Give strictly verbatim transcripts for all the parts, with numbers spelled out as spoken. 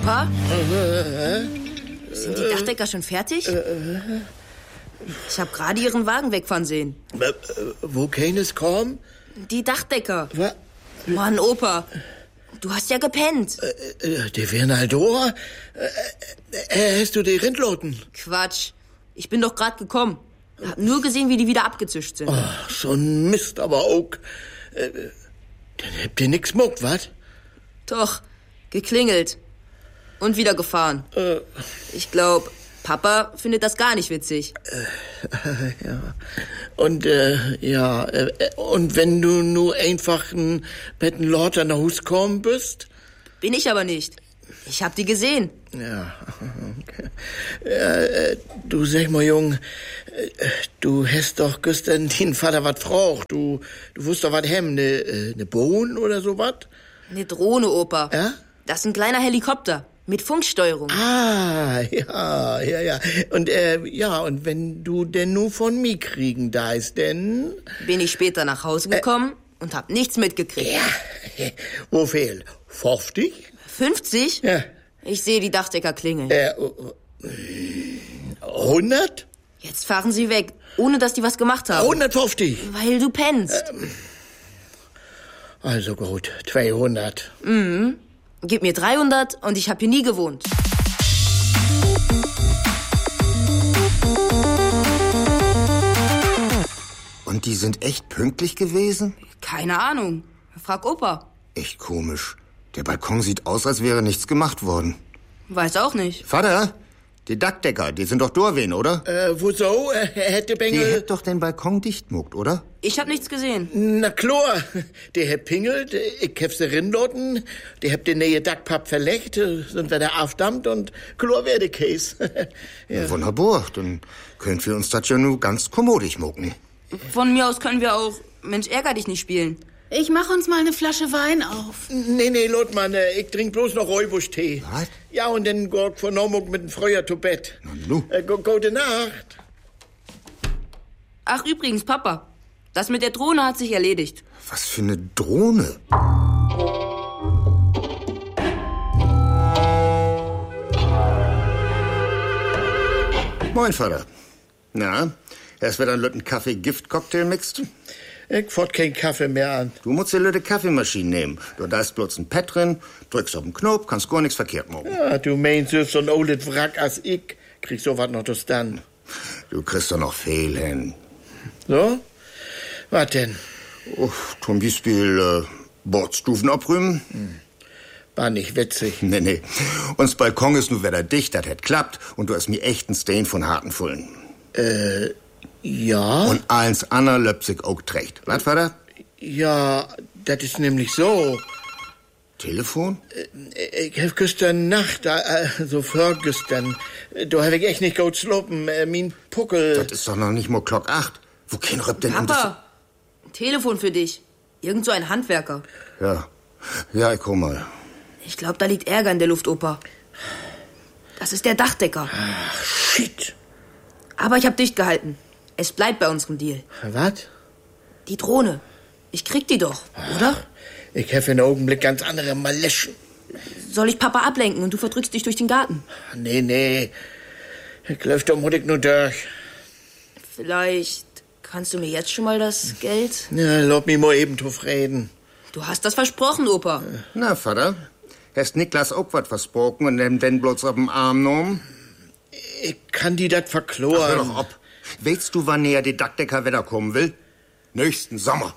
Opa? Sind die Dachdecker schon fertig? Ich habe gerade ihren Wagen wegfahren sehen. Äh, wo keines kommen? Die Dachdecker. Was? Mann, Opa, du hast ja gepennt. Äh, äh, die Vernaldor? Äh, äh, hast du die Rindloten? Quatsch, ich bin doch gerade gekommen. Hab nur gesehen, wie die wieder abgezischt sind. Oh, so ein Mist aber auch. Äh, dann habt ihr nix muckt, was? Doch, geklingelt. Und wieder gefahren. Äh. Ich glaub, Papa findet das gar nicht witzig. Äh, ja. Und, äh, ja, äh, und wenn du nur einfach ein Bettenlord an der Hus kommen bist? Bin ich aber nicht. Ich hab die gesehen. Ja, okay. Äh, du sag mal, Jung, äh, du hast doch gestern den Vater was fragt. Du, du wusst doch was hem, ne, ne Bohnen oder so was? Ne Drohne, Opa. Ja? Das ist ein kleiner Helikopter. Mit Funksteuerung. Ah, ja, ja, ja. Und, äh, ja, und wenn du denn nur von mir kriegen da ist, denn... Bin ich später nach Hause gekommen äh, und hab nichts mitgekriegt. Ja, wo fehlt? fünfzig? fünfzig? Ja. Ich sehe die Dachdecker klingeln. Äh, hundert? Jetzt fahren sie weg, ohne dass die was gemacht haben. hundertfünfzig? Weil du pennst. Ähm, also gut, zweihundert. Mhm. Gib mir dreihundert und ich hab hier nie gewohnt. Und die sind echt pünktlich gewesen? Keine Ahnung. Frag Opa. Echt komisch. Der Balkon sieht aus, als wäre nichts gemacht worden. Weiß auch nicht. Vater, die Dachdecker, die sind doch Dorwen, oder? Äh, woso? Äh, hätte Bengel... Die hätt doch den Balkon dicht muckt, oder? Ich hab nichts gesehen. Na klar, der hat pingelt, ich hab sie rinloten, der hab den neue Dachpapp verlegt, sind wir da aufdammt und klar wär der Case. Ja. Ja, wunderbar, dann können wir uns das ja nur ganz kommodig mucken. Von mir aus können wir auch Mensch, ärger dich nicht spielen. Ich mach uns mal eine Flasche Wein auf. Nee, nee, Lotmann, ich trink bloß noch Räubusch-Tee. Was? Ja, und dann geht von Normung mit dem Freuer zu Bett. Na, nu. Äh, gute Nacht. Ach, übrigens, Papa, das mit der Drohne hat sich erledigt. Was für eine Drohne? Moin, Vater. Na, erst wird ein Lütten Kaffee-Gift-Cocktail mixt? Ich fort kein Kaffee mehr an. Du musst die Lütte Kaffeemaschine nehmen. Du da ist bloß ein Pad drin, drückst auf den Knopf, kannst gar nichts verkehrt machen. Ja, du meinst, so ein oldes Wrack als ich, krieg so was noch das dann. Du kriegst doch noch viel hin. So? Was denn? Oh, zum Beispiel, äh, Bordstufen abrühmen? Hm. War nicht witzig. Nee, nee. Uns Balkon ist nur wieder dicht, das hätt klappt. Und du hast mir echt einen Stain von Hartenfullen. Äh, ja? Und eins Anna Löpsig auch trägt. Was, Vater? Ja, das ist nämlich so. Telefon? Äh, ich hab gestern Nacht, äh, so vorgestern, da hab ich echt nicht gut schluppen, äh, mein Puckel. Das ist doch noch nicht mal Glock acht. Wo kein Röp denn in das... Papa, ein Telefon für dich. Irgend so ein Handwerker. Ja, ja, ich komm mal. Ich glaube, da liegt Ärger in der Luft, Opa. Das ist der Dachdecker. Ach, shit. Aber ich hab dicht gehalten. Es bleibt bei unserem Deal. Was? Die Drohne. Ich krieg die doch, oder? Ich hab für einen Augenblick ganz andere Maleschen. Soll ich Papa ablenken und du verdrückst dich durch den Garten? Nee, nee. Ich läuf doch mutig nur durch. Vielleicht kannst du mir jetzt schon mal das Geld... Ja, lob mich mal eben drauf reden. Du hast das versprochen, Opa. Na, Vater, hast Niklas auch was versprochen und den denn bloß auf dem Arm genommen? Ich kann die dat verkloren. Ach, hör doch ab. Weißt du, wann näher die Dachdecker wieder kommen will? Nächsten Sommer.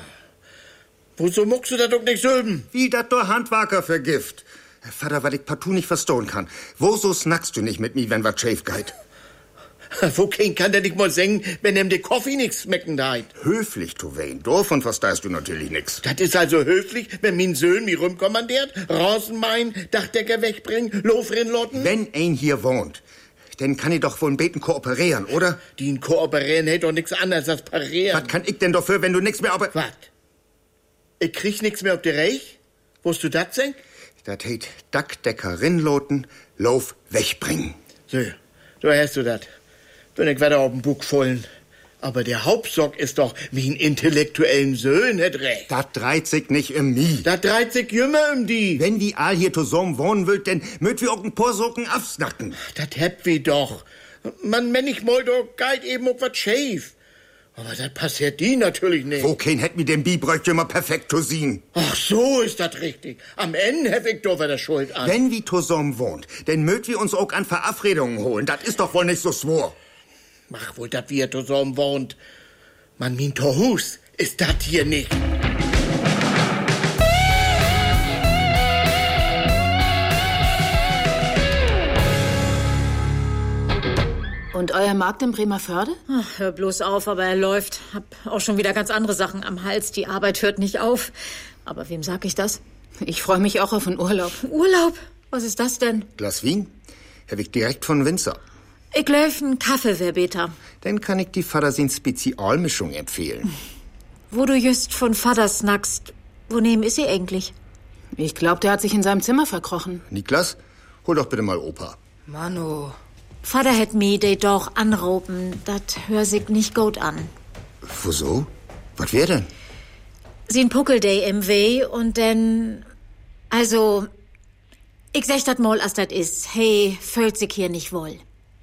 Woso muckst du da doch nicht sülben? Wie dat doch Handwerker vergift. Vater, weil ich partout nicht verstohlen kann. Woso snackst du nicht mit mir, wenn wat schäf geht? Wo kein kann der nicht mal singen, wenn ihm der Kaffee nix schmecken deit? Höflich, du Wayne. Davon verstehst du natürlich nix. Das ist also höflich, wenn mein Söhn mich rumkommandiert, Rasenmein, Dachdecker wegbringen, Lofrinlotten? Wenn ein hier wohnt, dann kann ich doch wohl beten kooperieren, oder? Die in kooperieren hält doch nix anderes als parieren. Was kann ich denn dafür, wenn du nix mehr aber... Was? Ich krieg nix mehr auf die Reich? Wost du dat sing? Das heißt Dachdecker rinloten, Lauf wegbringen. So, so hast du dat. Bin ich wieder auf dem Bug vollen. Aber der Hauptsock ist doch wie ein intellektuellen Söhn, Herr Dreck. Das dreht sich nicht im Mi. Da dreht sich jümmer um die. Wenn wir all hier zusammen wohnen wollt, dann mögt wir auch ein paar Socken absnacken. Das habt wir doch. Man, wenn ich mal doch geht eben auch was schief. Aber das passiert die natürlich nicht. Wo kein hätt mir den Bi bräuchte immer perfekt zu sehen. Ach, so ist das richtig. Am Ende hab ich doch wieder Schuld an. Wenn wir zusammen wohnt, dann mögt wir uns auch an Verabredungen holen. Das ist doch wohl nicht so swor. Mach wohl, dass wir zusammen wohnt. Man, mein Torhus ist das hier nicht. Und euer Markt in Bremerförde? Ach, hör bloß auf, aber er läuft. Hab auch schon wieder ganz andere Sachen am Hals. Die Arbeit hört nicht auf. Aber wem sag ich das? Ich freue mich auch auf einen Urlaub. Urlaub? Was ist das denn? Glas Wien? Hab ich direkt von Winzer. Ich glaub, ein Kaffee wär besser. Dann kann ich die Vatersin Spezialmischung empfehlen. Wo du just von Vater snackst, wo neben ist sie eigentlich? Ich glaub, der hat sich in seinem Zimmer verkrochen. Niklas, hol doch bitte mal Opa. Manu. Vater hätt mi de doch anrauben. Dat hör sich nicht gut an. Wieso? Was wär denn? Sie'n Puckel-Day im Weh und denn... Also... Ich sech dat mal, as dat is. Hey, fühlt sich hier nicht wohl.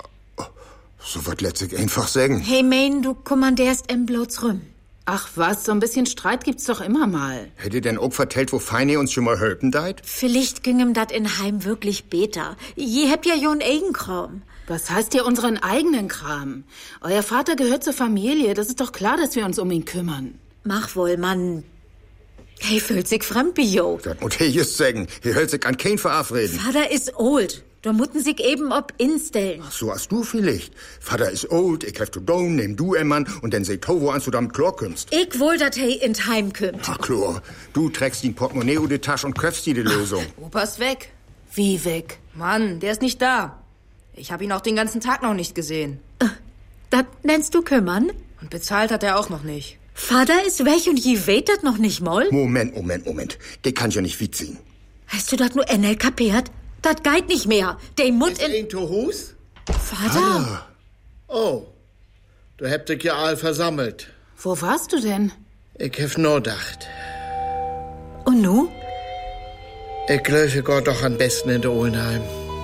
So was lässt sich einfach sagen. Hey, mein, du kommandierst em bloß rum. Ach was, so ein bisschen Streit gibt's doch immer mal. Hätte denn auch vertellt, wo Feine uns schon mal helfen deit? Vielleicht ging ihm dat in Heim wirklich beter. Je habt ja jon Eigenkram. Was heißt ihr unseren eigenen Kram? Euer Vater gehört zur Familie. Das ist doch klar, dass wir uns um ihn kümmern. Mach wohl, Mann. Hey, fühlt sich fremd, jo. Das muss ich just sagen. Hier hält sich an kein verabreden. Vater is old. Da mutten sich eben ob instellen. Ach, so hast du vielleicht. Vater is old, ich hef to down, nehm du Emmann und dann seh to, wo an du damit Chlor kümmst. Ich wohl, dat hey in Heim kümmt. Ach, Chlor, du trägst die Portemonnaie in die Tasche und köpfst dir die Lösung. Opa ist weg. Wie weg? Mann, der ist nicht da. Ich hab ihn auch den ganzen Tag noch nicht gesehen. Dat nennst du kümmern? Und bezahlt hat er auch noch nicht. Vater ist weg und je weht dat noch nicht mal? Moment, Moment, Moment. Der kann ja nicht witzien. Hast du dat nur N L kapiert? Dat geht nicht mehr. Der Mut Ist in... ein Torhus? Vater? Oh, du habt dich ja all versammelt. Wo warst du denn? Ich hab nur gedacht. Und nu? Ich glaube, Gott doch am besten in der Ohenheim.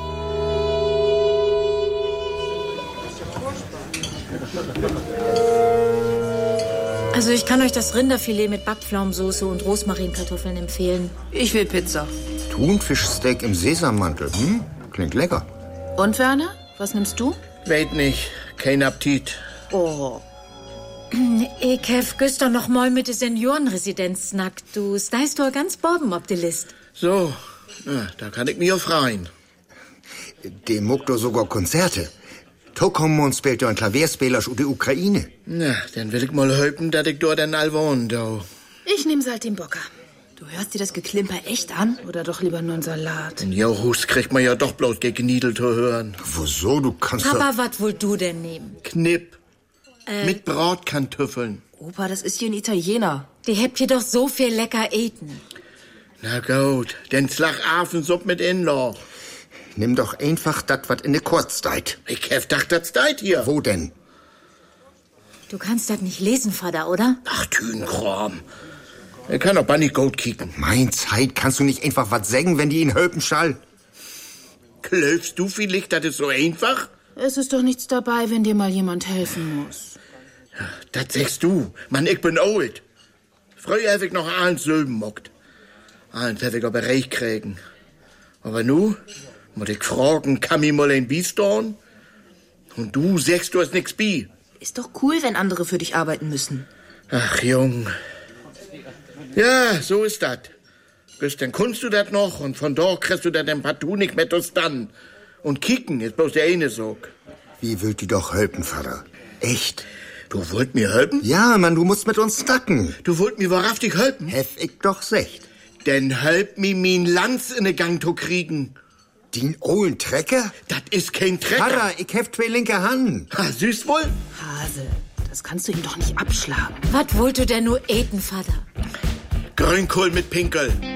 Also ich kann euch das Rinderfilet mit Backpflaumensoße und Rosmarinkartoffeln empfehlen. Ich will Pizza. Thunfischsteak im Sesammantel, hm? Klingt lecker. Und, Werner? Was nimmst du? Weet nicht, kein Appetit. Oh. Ich hef gestern noch mal mit der Seniorenresidenz snackt. Du steist doch ganz borben ob die List. So, na, da kann ich mich auf rein. Der muckt doch sogar Konzerte. Tokomon spielt doch ein Klavierspieler aus der Ukraine. Na, dann will ich mal helfen, dass ich dort all wohne, do. Ich nehm Saltimbocca. Du hörst dir das Geklimper echt an? Oder doch lieber nur einen Salat. Den Johus kriegt man ja doch bloß gegen Niedel zu hören. Wieso? Du kannst Papa, was wollt du denn nehmen? Knipp. Äh. Mit Bratkartoffeln. Opa, das ist hier ein Italiener. Die habt ihr doch so viel lecker eten. Na gut, den Slagafensupp mit Inlauf. Nimm doch einfach dat, wat in de Kurz deit. Ich hab gedacht, das deit hier. Wo denn? Du kannst das nicht lesen, Vater, oder? Ach, Tünkram. Ich kann doch nicht gut kicken. Mein Zeit, kannst du nicht einfach wat sagen, wenn die ihn helfen schall? Glaubst du vielleicht, das ist so einfach? Es ist doch nichts dabei, wenn dir mal jemand helfen muss. Ja, das sagst du. Mann, ich bin alt. Früher hab ich noch allen Söben mockt. Allen hab ich aber recht kriegen. Aber nu, muss ich fragen, kann mir mal ein Biestorn? Und du sagst, du hast nix bi. Ist doch cool, wenn andere für dich arbeiten müssen. Ach, Jung. Ja, so ist das. Bis dann kannst du das noch und von dort kriegst du dann partout nicht mehr dann. Und kicken ist bloß der eine Sog. Wie wollt ihr doch helfen, Vater? Echt? Du wollt mir helfen? Ja, Mann, du musst mit uns snacken. Du wollt mir wahrhaftig helfen? Hef ich doch secht. Denn help mi min Lanz in den Gang zu kriegen. Den ollen Trecker? Das ist kein Trecker. Vater, ich hef zwei linke Hand. Ha, süß wohl? Hase, das kannst du ihm doch nicht abschlagen. Was wollt du denn nur eten, Vater? Grünkohl mit Pinkel.